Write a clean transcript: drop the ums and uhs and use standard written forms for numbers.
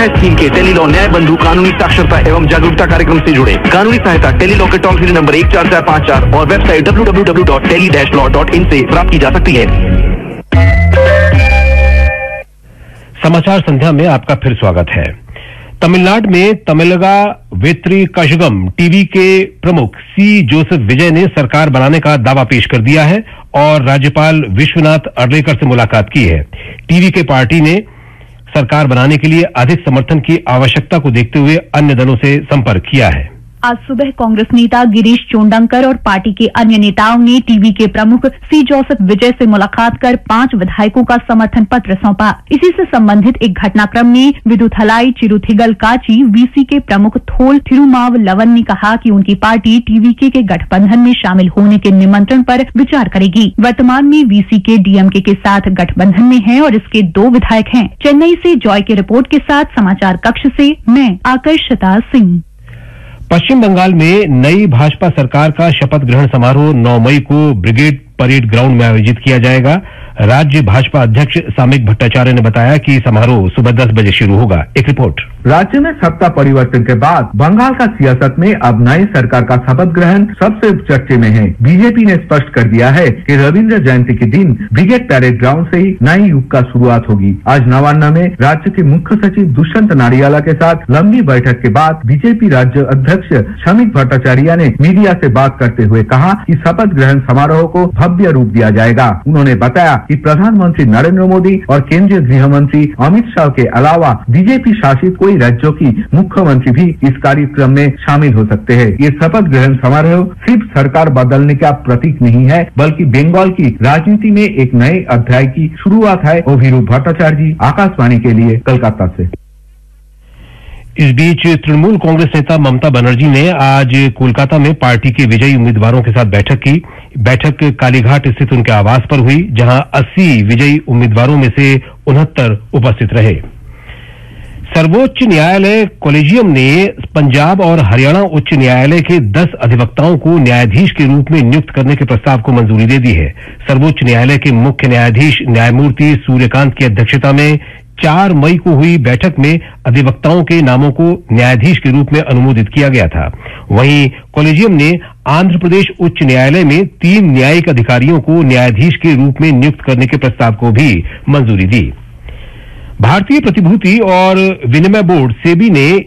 सुरक्षा स्कीम के टेलीलॉ न्याय बंधु कानूनी साक्षरता एवं जागरूकता कार्यक्रम से जुड़े। कानूनी सहायता टेलीलॉ के टोल फ्री नंबर 14454 और वेबसाइट www.tele-law.in से प्राप्त की जा सकती है। समाचार संध्या में आपका फिर स्वागत है। तमिलनाडु में तमिलगा वेत्री कशगम टीवी के प्रमुख सी जोसेफ विजय ने सरकार बनाने का दावा पेश कर दिया है और राज्यपाल विश्वनाथ अर्लेकर से मुलाकात की है। टीवी के पार्टी ने सरकार बनाने के लिए अधिक समर्थन की आवश्यकता को देखते हुए अन्य दलों से संपर्क किया है। आज सुबह कांग्रेस नेता गिरीश चोंडंकर और पार्टी के अन्य नेताओं ने टीवी के प्रमुख सी जोसेफ विजय से मुलाकात कर 5 विधायकों का समर्थन पत्र सौंपा। इसी से संबंधित एक घटनाक्रम में विदुथलाई चिरुथिगल काची वीसी के प्रमुख थोल थिरुमाव लवन ने कहा कि उनकी पार्टी टीवीके के गठबंधन में शामिल होने के निमंत्रण पर विचार करेगी। वर्तमान में वीसी के डीएमके के साथ गठबंधन में है और इसके 2 विधायक हैं। चेन्नई से जॉय की रिपोर्ट के साथ समाचार कक्ष से मैं आकर्षता सिंह। पश्चिम बंगाल में नई भाजपा सरकार का शपथ ग्रहण समारोह 9 मई को ब्रिगेड परेड ग्राउंड में आयोजित किया जाएगा। राज्य भाजपा अध्यक्ष सामिक भट्टाचार्य ने बताया कि समारोह सुबह 10 बजे शुरू होगा। एक रिपोर्ट। राज्य में सत्ता परिवर्तन के बाद बंगाल का सियासत में अब नई सरकार का शपथ ग्रहण सबसे चर्चे में है। बीजेपी ने स्पष्ट कर दिया है कि रविंद्र जयंती के दिन ब्रिगेड परेड ग्राउंड से ही नई युग का शुरुआत होगी। आज नवान्ना में राज्य के मुख्य सचिव दुष्यंत नाडियाला के साथ लंबी बैठक के बाद बीजेपी राज्य अध्यक्ष सामिक भट्टाचार्य ने मीडिया से बात करते हुए कहा कि शपथ ग्रहण समारोह को भव्य रूप दिया जाएगा। उन्होंने बताया कि प्रधानमंत्री नरेंद्र मोदी और केंद्रीय गृह मंत्री अमित शाह के अलावा बीजेपी शासित कोई राज्यों की मुख्यमंत्री भी इस कार्यक्रम में शामिल हो सकते हैं। ये शपथ ग्रहण समारोह सिर्फ सरकार बदलने का प्रतीक नहीं है, बल्कि बंगाल की राजनीति में एक नए अध्याय की शुरुआत है। अभिरूप भट्टाचार्य जी, आकाशवाणी के लिए कलकत्ता से। इस बीच तृणमूल कांग्रेस नेता ममता बनर्जी ने आज कोलकाता में पार्टी के विजयी उम्मीदवारों के साथ बैठक की। बैठक कालीघाट स्थित उनके आवास पर हुई, जहां 80 विजयी उम्मीदवारों में से 69 उपस्थित रहे। सर्वोच्च न्यायालय कॉलेजियम ने पंजाब और हरियाणा उच्च न्यायालय के 10 अधिवक्ताओं को न्यायाधीश के रूप में नियुक्त करने के प्रस्ताव को मंजूरी दे दी है। सर्वोच्च न्यायालय के मुख्य न्यायाधीश न्यायमूर्ति सूर्यकांत की अध्यक्षता में 4 मई को हुई बैठक में अधिवक्ताओं के नामों को न्यायाधीश के रूप में अनुमोदित किया गया था। वहीं कॉलेजियम ने आंध्र प्रदेश उच्च न्यायालय में 3 न्यायिक अधिकारियों को न्यायाधीश के रूप में नियुक्त करने के प्रस्ताव को भी मंजूरी दी। भारतीय प्रतिभूति और विनिमय बोर्ड सेबी ने